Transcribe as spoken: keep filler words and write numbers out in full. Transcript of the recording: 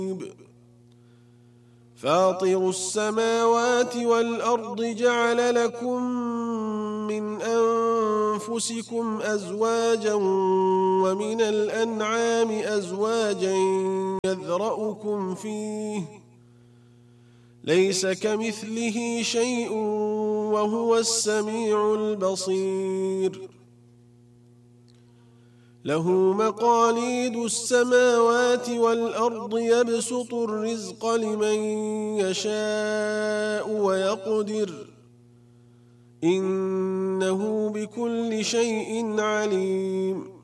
فاطر السماوات والأرض جعل لكم من أنفسكم أزواجا ومن الأنعام أزواجا يذرأكم فيه ليس كمثله شيء وهو السميع البصير له مقاليد السماوات والأرض يبسط الرزق لمن يشاء ويقدر إنه بكل شيء عليم